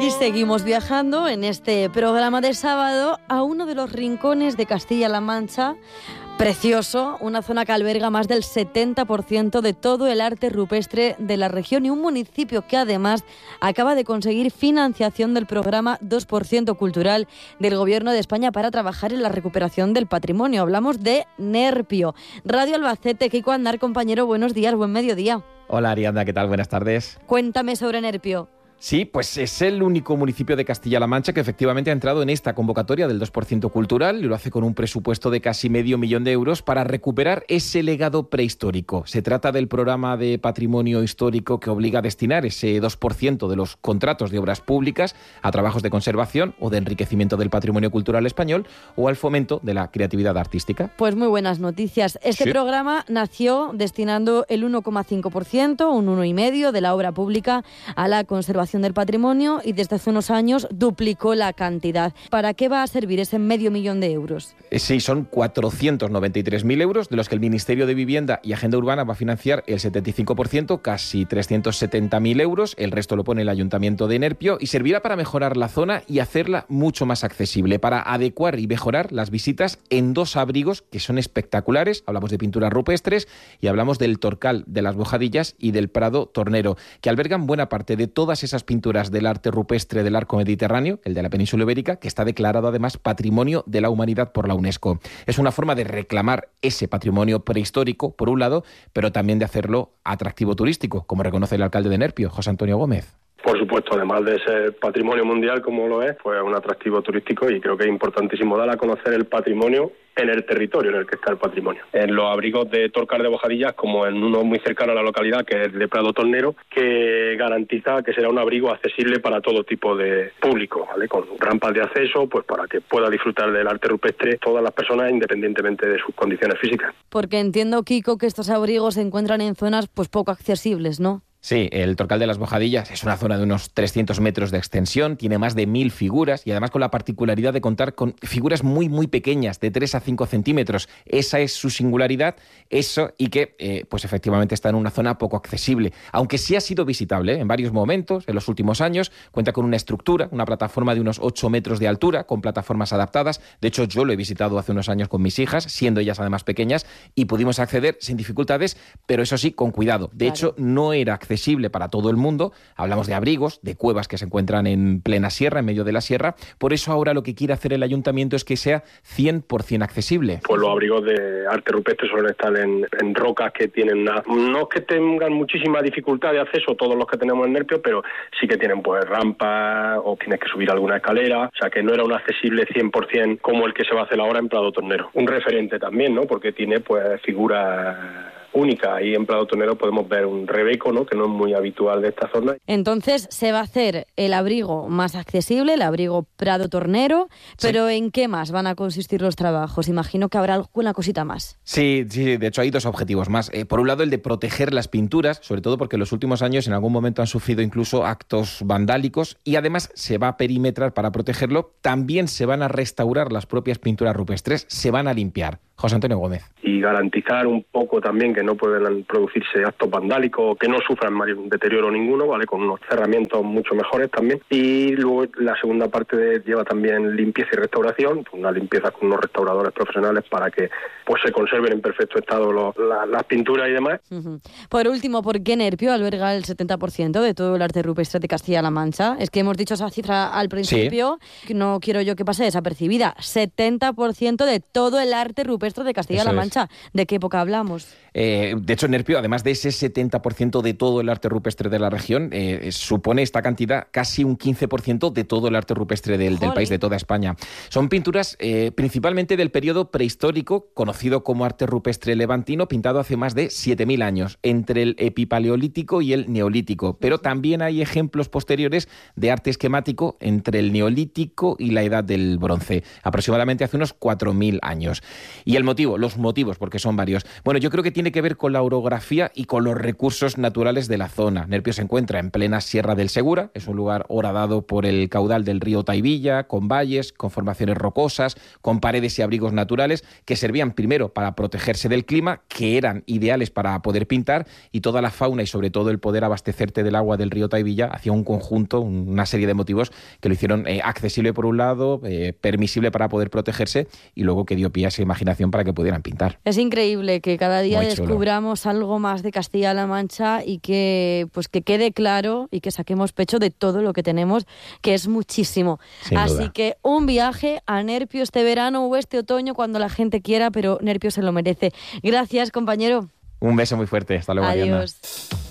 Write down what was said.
Y seguimos viajando en este programa de sábado a uno de los rincones de Castilla-La Mancha, precioso, una zona que alberga más del 70% de todo el arte rupestre de la región y un municipio que además acaba de conseguir financiación del programa 2% cultural del Gobierno de España para trabajar en la recuperación del patrimonio. Hablamos de Nerpio. Radio Albacete, Kiko Andar, compañero, buenos días, buen mediodía. Hola Ariadna, ¿qué tal? Buenas tardes. Cuéntame sobre Nerpio. Sí, pues es el único municipio de Castilla-La Mancha que efectivamente ha entrado en esta convocatoria del 2% cultural y lo hace con un presupuesto de casi $500,000 de euros para recuperar ese legado prehistórico. Se trata del programa de patrimonio histórico que obliga a destinar ese 2% de los contratos de obras públicas a trabajos de conservación o de enriquecimiento del patrimonio cultural español o al fomento de la creatividad artística. Pues muy buenas noticias. Este programa nació destinando el 1,5%, un 1,5% de la obra pública a la conservación del patrimonio y desde hace unos años duplicó la cantidad. ¿Para qué va a servir ese $500,000 de euros? Sí, son 493.000 euros, de los que el Ministerio de Vivienda y Agenda Urbana va a financiar el 75%, casi 370.000 euros. El resto lo pone el Ayuntamiento de Nerpio y servirá para mejorar la zona y hacerla mucho más accesible, para adecuar y mejorar las visitas en 2 abrigos que son espectaculares. Hablamos de pinturas rupestres y hablamos del Torcal de las Bojadillas y del Prado Tornero, que albergan buena parte de todas esas pinturas del arte rupestre del arco mediterráneo, el de la península ibérica, que está declarado además Patrimonio de la Humanidad por la UNESCO. Es una forma de reclamar ese patrimonio prehistórico, por un lado, pero también de hacerlo atractivo turístico, como reconoce el alcalde de Nerpio, José Antonio Gómez. Por supuesto, además de ser patrimonio mundial como lo es, pues un atractivo turístico y creo que es importantísimo dar a conocer el patrimonio en el territorio en el que está el patrimonio. En los abrigos de Torcal de Bojadillas, como en uno muy cercano a la localidad, que es el de Prado Tornero, que garantiza que será un abrigo accesible para todo tipo de público, ¿vale? Con rampas de acceso, pues para que pueda disfrutar del arte rupestre todas las personas independientemente de sus condiciones físicas. Porque entiendo, Kiko, que estos abrigos se encuentran en zonas pues poco accesibles, ¿no? Sí, el Torcal de las Bojadillas es una zona de unos 300 metros de extensión, tiene más de 1.000 figuras y además con la particularidad de contar con figuras muy, muy pequeñas, de 3 a 5 centímetros. Esa es su singularidad, eso, y que pues efectivamente está en una zona poco accesible. Aunque sí ha sido visitable en varios momentos en los últimos años, cuenta con una estructura, una plataforma de unos 8 metros de altura, con plataformas adaptadas. De hecho, yo lo he visitado hace unos años con mis hijas, siendo ellas además pequeñas, y pudimos acceder sin dificultades, pero eso sí, con cuidado. De hecho, no era accesible para todo el mundo. Hablamos de abrigos, de cuevas que se encuentran en plena sierra, en medio de la sierra. Por eso ahora lo que quiere hacer el ayuntamiento es que sea 100% accesible. Pues los abrigos de arte rupestre suelen estar en rocas que tienen no es que tengan muchísima dificultad de acceso todos los que tenemos en Nerpio, pero sí que tienen pues rampas o tienes que subir alguna escalera, o sea que no era un accesible 100% como el que se va a hacer ahora en Prado Tornero. Un referente también, ¿no? Porque tiene pues figuras única. Ahí en Prado Tornero podemos ver un rebeco, ¿no? Que no es muy habitual de esta zona. Entonces se va a hacer el abrigo más accesible, el abrigo Prado Tornero, pero sí. ¿En qué más van a consistir los trabajos? Imagino que habrá alguna cosita más. Sí, de hecho hay 2 objetivos más. Por un lado, el de proteger las pinturas, sobre todo porque en los últimos años en algún momento han sufrido incluso actos vandálicos, y además se va a perimetrar para protegerlo. También se van a restaurar las propias pinturas rupestres, se van a limpiar. José Antonio Gómez. Y garantizar un poco también que no puedan producirse actos vandálicos, que no sufran deterioro ninguno, ¿vale? Con unos cerramientos mucho mejores también. Y luego la segunda parte lleva también limpieza y restauración, una limpieza con unos restauradores profesionales para que pues se conserven en perfecto estado las pinturas y demás. Uh-huh. Por último, ¿por qué Nerpio alberga el 70% de todo el arte rupestre de Castilla-La Mancha? Es que hemos dicho esa cifra al principio, sí. No quiero yo que pase desapercibida. 70% de todo el arte rupestre de Castilla-La Mancha. ¿De qué época hablamos? De hecho, Nerpio, además de ese 70% de todo el arte rupestre de la región, supone esta cantidad casi un 15% de todo el arte rupestre del país, de toda España. Son pinturas principalmente del periodo prehistórico, conocido como arte rupestre levantino, pintado hace más de 7.000 años, entre el epipaleolítico y el neolítico. Pero también hay ejemplos posteriores de arte esquemático entre el neolítico y la edad del bronce, aproximadamente hace unos 4.000 años. Y los motivos, porque son varios. Bueno, yo creo que tiene que ver con la orografía y con los recursos naturales de la zona. Nerpio se encuentra en plena Sierra del Segura, es un lugar horadado por el caudal del río Taivilla, con valles, con formaciones rocosas, con paredes y abrigos naturales que servían primero para protegerse del clima, que eran ideales para poder pintar, y toda la fauna y sobre todo el poder abastecerte del agua del río Taivilla hacía un conjunto, una serie de motivos que lo hicieron accesible por un lado, permisible para poder protegerse, y luego que dio pie a esa imaginación para que pudieran pintar. Es increíble que cada día Muy chulo. descubramos algo más de Castilla-La Mancha y que quede claro y que saquemos pecho de todo lo que tenemos, que es muchísimo. Sin Así duda. que un viaje a Nerpio este verano o este otoño, cuando la gente quiera, pero Nerpio se lo merece. Gracias, compañero. Un beso muy fuerte. Hasta luego, Ariadna. Adiós.